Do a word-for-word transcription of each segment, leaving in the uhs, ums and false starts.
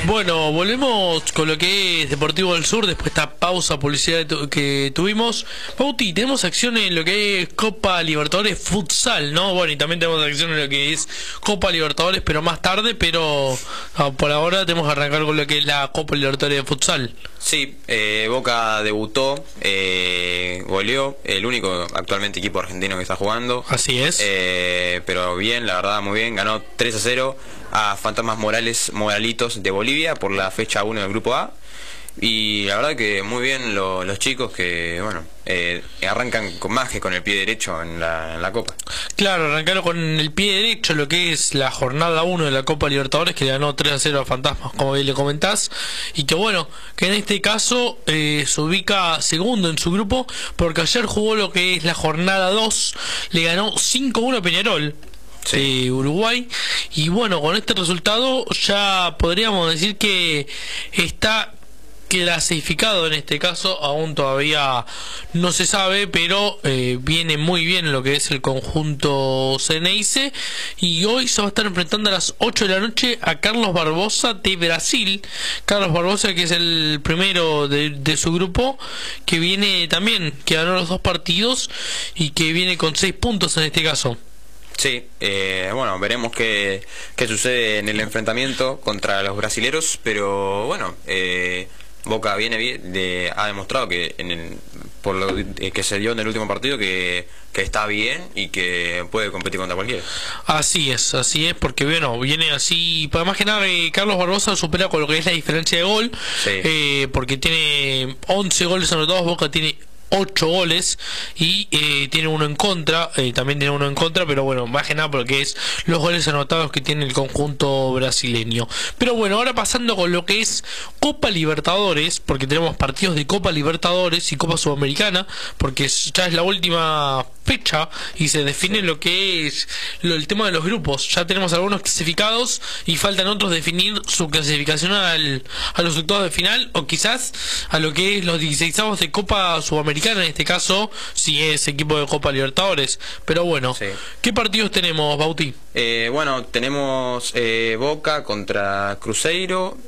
Bueno, volvemos con lo que es Deportivo del Sur después de esta pausa publicidad tu que tuvimos. Bauti, tenemos acción en lo que es Copa Libertadores Futsal, ¿no? Bueno, y también tenemos acción en lo que es Copa Libertadores, pero más tarde, pero no, por ahora tenemos que arrancar con lo que es la Copa Libertadores de Futsal. Sí, eh, Boca debutó, eh, goleó, el único actualmente equipo argentino que está jugando. Así es. Eh, pero bien, la verdad, muy bien, ganó tres a cero a Fantasmas Morales Moralitos de Bolivia por la fecha uno del grupo A. Y la verdad que muy bien lo, los chicos que, bueno, eh, arrancan con más que con el pie derecho en la, en la Copa. Claro, arrancaron con el pie derecho lo que es la jornada uno de la Copa Libertadores, que le ganó tres a cero a Fantasmas, como bien le comentás, y que bueno, que en este caso eh, se ubica segundo en su grupo, porque ayer jugó lo que es la jornada dos, le ganó cinco a uno a Peñarol. Sí. De Uruguay, y bueno, con este resultado ya podríamos decir que está clasificado en este caso. Aún todavía no se sabe, pero eh, viene muy bien lo que es el conjunto Ceneice, y hoy se va a estar enfrentando a las ocho de la noche a Carlos Barbosa de Brasil. Carlos Barbosa, que es el primero de, de su grupo, que viene también, que ganó los dos partidos y que viene con seis puntos en este caso. Sí, eh, bueno, veremos qué, qué sucede en el enfrentamiento contra los brasileros, pero bueno, eh, Boca viene bien, de, ha demostrado que en el, por lo que se dio en el último partido que, que está bien y que puede competir contra cualquiera. Así es, así es, porque bueno, viene así, para más que nada eh, Carlos Barbosa supera con lo que es la diferencia de gol, sí. eh, porque tiene once goles anotados, Boca tiene ocho goles y eh, tiene uno en contra, eh, también tiene uno en contra, pero bueno, más que nada porque es los goles anotados que tiene el conjunto brasileño. Pero bueno, ahora pasando con lo que es Copa Libertadores, porque tenemos partidos de Copa Libertadores y Copa Sudamericana, porque ya es la última fecha y se define lo que es lo, el tema de los grupos. Ya tenemos algunos clasificados y faltan otros definir su clasificación al, a los octavos de final, o quizás a lo que es los dieciseisavos de Copa Sudamericana, en este caso si es equipo de Copa Libertadores. Pero bueno, sí. ¿Qué partidos tenemos, Bauti? Eh, bueno, tenemos eh, Boca contra Cruzeiro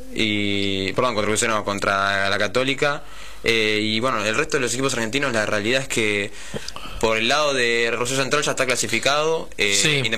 y perdón, contra Cruzeiro no, contra la Católica. Eh, y bueno, el resto de los equipos argentinos, la realidad es que por el lado de Rosario Central ya está clasificado. eh, sí.